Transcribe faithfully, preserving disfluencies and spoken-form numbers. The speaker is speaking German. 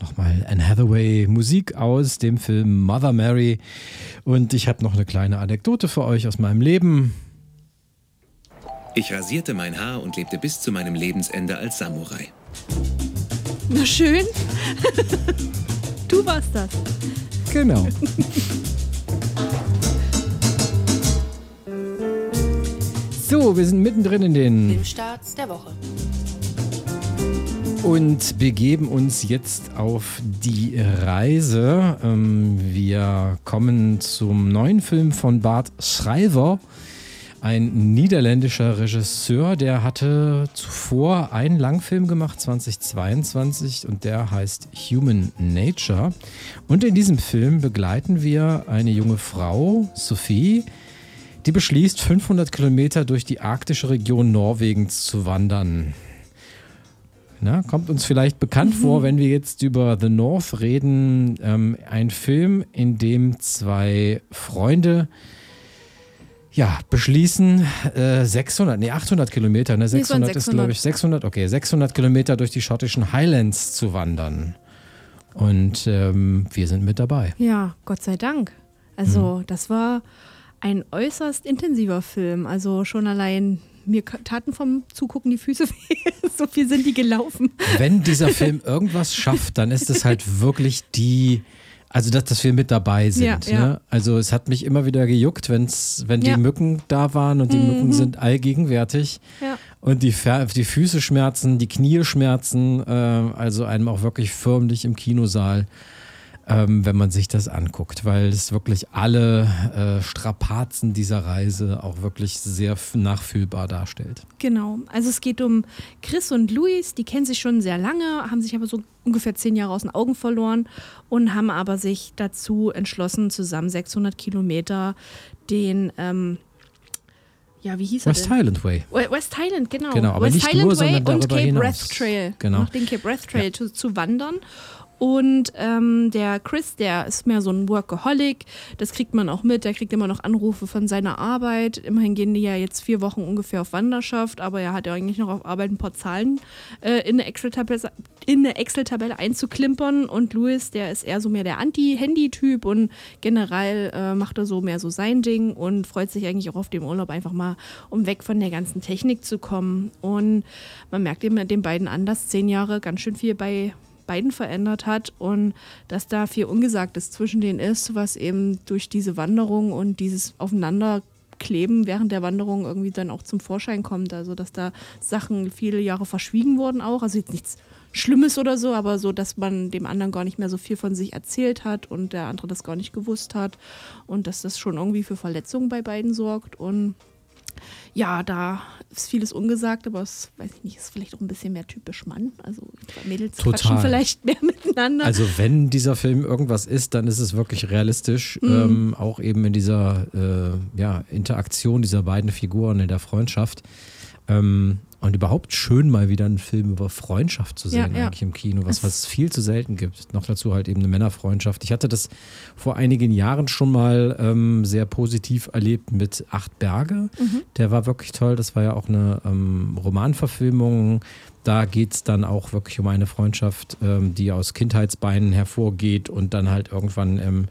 nochmal Anne Hathaway Musik aus dem Film Mother Mary. Und ich habe noch eine kleine Anekdote für euch aus meinem Leben. Ich rasierte mein Haar und lebte bis zu meinem Lebensende als Samurai. Na schön. Du warst das. Genau. So, wir sind mittendrin in den Filmstarts der Woche. Und begeben uns jetzt auf die Reise. Ähm, wir kommen zum neuen Film von Bart Schrijver, ein niederländischer Regisseur, der hatte zuvor einen Langfilm gemacht, zweitausendzweiundzwanzig, und der heißt Human Nature. Und in diesem Film begleiten wir eine junge Frau, Sophie, die beschließt, fünfhundert Kilometer durch die arktische Region Norwegens zu wandern. Na, kommt uns vielleicht bekannt mhm. vor, wenn wir jetzt über The North reden. Ähm, ein Film, in dem zwei Freunde ja, beschließen, äh, sechshundert, nee, achthundert Kilometer, ne, sechshundert, ist, glaube ich, sechshundert, okay, sechshundert Kilometer durch die schottischen Highlands zu wandern. Und ähm, wir sind mit dabei. Ja, Gott sei Dank. Also, Mhm. das war ein äußerst intensiver Film. Also schon allein, mir taten vom Zugucken die Füße weh. So viel sind die gelaufen. Wenn dieser Film irgendwas schafft, dann ist es halt wirklich die, also dass, dass wir mit dabei sind. Ja, ja. Ne? Also es hat mich immer wieder gejuckt, wenn's, wenn Ja. die Mücken da waren, und die Mhm. Mücken sind allgegenwärtig. Ja. Und die, Fer- die Füße schmerzen, die Knie schmerzen, äh, also einem auch wirklich förmlich im Kinosaal, ähm, wenn man sich das anguckt, weil es wirklich alle äh, Strapazen dieser Reise auch wirklich sehr f- nachfühlbar darstellt. Genau. Also es geht um Chris und Luis, die kennen sich schon sehr lange, haben sich aber so ungefähr zehn Jahre aus den Augen verloren und haben aber sich dazu entschlossen, zusammen sechshundert Kilometer den, ähm, ja, wie hieß er West denn? Highland Way. West Highland, genau. Genau, aber West nicht Highland nur, Way sondern und darüber Cape hinaus. Wrath Trail. Genau. Noch den Cape Wrath Trail zu, zu wandern. Und ähm, der Chris, der ist mehr so ein Workaholic, das kriegt man auch mit, der kriegt immer noch Anrufe von seiner Arbeit. Immerhin gehen die ja jetzt vier Wochen ungefähr auf Wanderschaft, aber er hat ja eigentlich noch auf Arbeit ein paar Zahlen äh, in eine Excel-Tabelle in eine Excel-Tabelle einzuklimpern. Und Louis, der ist eher so mehr der Anti-Handy-Typ und generell äh, macht er so mehr so sein Ding und freut sich eigentlich auch auf den Urlaub einfach mal, um weg von der ganzen Technik zu kommen. Und man merkt eben den beiden an, dass zehn Jahre ganz schön viel bei beiden verändert hat und dass da viel Ungesagtes zwischen denen ist, was eben durch diese Wanderung und dieses Aufeinanderkleben während der Wanderung irgendwie dann auch zum Vorschein kommt. Also dass da Sachen viele Jahre verschwiegen wurden auch. Also jetzt nichts Schlimmes oder so, aber so, dass man dem anderen gar nicht mehr so viel von sich erzählt hat und der andere das gar nicht gewusst hat und dass das schon irgendwie für Verletzungen bei beiden sorgt. Und ja, da ist vieles ungesagt, aber es, weiß ich nicht, ist vielleicht auch ein bisschen mehr typisch Mann. Also Mädels Total. quatschen vielleicht mehr miteinander. Also wenn dieser Film irgendwas ist, dann ist es wirklich realistisch. Mhm. Ähm, auch eben in dieser äh, ja, Interaktion dieser beiden Figuren in der Freundschaft. Ähm, und überhaupt schön, mal wieder einen Film über Freundschaft zu sehen, Ja, ja. eigentlich im Kino, was es viel zu selten gibt. Noch dazu halt eben eine Männerfreundschaft. Ich hatte das vor einigen Jahren schon mal ähm, sehr positiv erlebt mit Acht Berge. Mhm. Der war wirklich toll. Das war ja auch eine ähm, Romanverfilmung. Da geht es dann auch wirklich um eine Freundschaft, ähm, die aus Kindheitsbeinen hervorgeht und dann halt irgendwann im